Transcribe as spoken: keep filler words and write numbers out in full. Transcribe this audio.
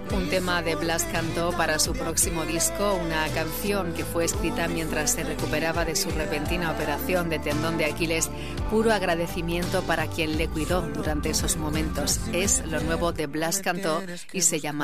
Un tema de Blas Cantó para su próximo disco, una canción que fue escrita mientras se recuperaba de su repentina operación de tendón de Aquiles. Puro agradecimiento para quien le cuidó durante esos momentos. Es lo nuevo de Blas Cantó y se llama